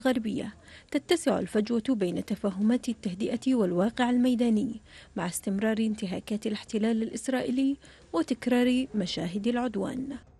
الغربية تتسع الفجوة بين تفاهمات التهدئة والواقع الميداني، مع استمرار انتهاكات الاحتلال الإسرائيلي وتكرار مشاهد العدوان.